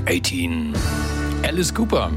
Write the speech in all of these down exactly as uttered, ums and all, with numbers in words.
achtzehn. Alice Cooper.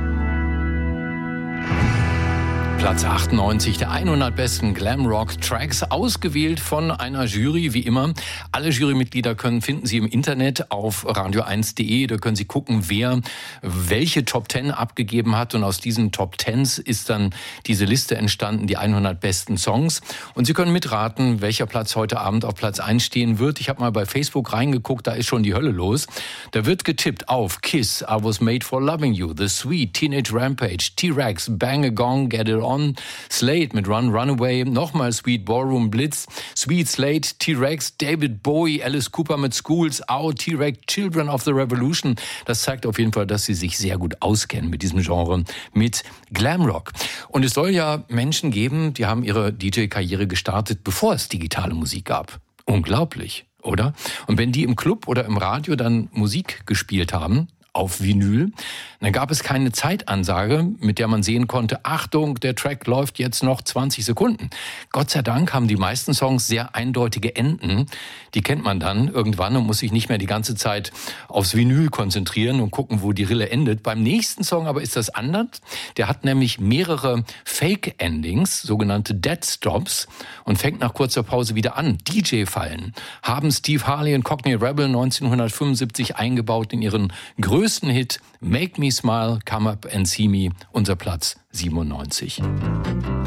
Platz achtundneunzig der hundert besten Glam-Rock-Tracks, ausgewählt von einer Jury, wie immer. Alle Jurymitglieder können finden Sie im Internet auf radio eins punkt de. Da können Sie gucken, wer welche Top Ten abgegeben hat. Und aus diesen Top Tens ist dann diese Liste entstanden, die hundert besten Songs. Und Sie können mitraten, welcher Platz heute Abend auf Platz eins stehen wird. Ich habe mal bei Facebook reingeguckt, da ist schon die Hölle los. Da wird getippt auf Kiss, I Was Made for Loving You, The Sweet, Teenage Rampage, T-Rex, Bang a Gong, Get It On, Slade mit Run Runaway, nochmal Sweet, Ballroom Blitz, Sweet, Slade, T-Rex, David Bowie, Alice Cooper mit Schools Out, T-Rex, Children of the Revolution. Das zeigt auf jeden Fall, dass sie sich sehr gut auskennen mit diesem Genre, mit Glamrock. Und es soll ja Menschen geben, die haben ihre D J-Karriere gestartet, bevor es digitale Musik gab. Unglaublich, oder? Und wenn die im Club oder im Radio dann Musik gespielt haben, auf Vinyl, dann gab es keine Zeitansage, mit der man sehen konnte, Achtung, der Track läuft jetzt noch zwanzig Sekunden. Gott sei Dank haben die meisten Songs sehr eindeutige Enden. Die kennt man dann irgendwann und muss sich nicht mehr die ganze Zeit aufs Vinyl konzentrieren und gucken, wo die Rille endet. Beim nächsten Song aber ist das anders. Der hat nämlich mehrere Fake-Endings, sogenannte Dead Stops, und fängt nach kurzer Pause wieder an. D J-Fallen haben Steve Harley und Cockney Rebel neunzehnhundertfünfundsiebzig eingebaut in ihren größten Hit Make Me Smile, Come Up and See Me, unser Platz siebenundneunzig.